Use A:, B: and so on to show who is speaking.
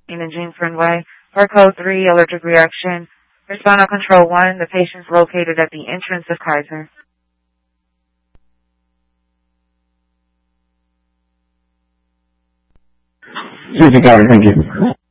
A: in Jean Friendway. For code 3, allergic reaction. Respond on control 1. The patient's located at the entrance of Kaiser.
B: Thank you.